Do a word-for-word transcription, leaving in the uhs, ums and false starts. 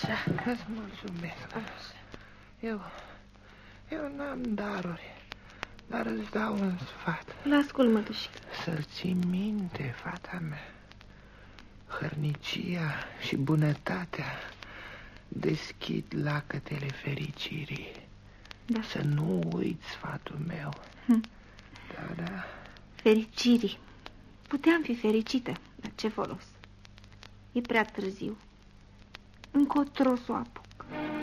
Da, îți mulțumesc. Eu, eu n-am daruri, dar îți dau un sfat. L-ascult, mătușică. Să-l ții minte, fata mea. Hărnicia și bunătatea deschid lacătele fericirii. Da. Să nu uiți sfatul meu. Hm. Da, da. Fericirii. Puteam fi fericită, dar ce folos? E prea târziu. Încotro s-o apuc.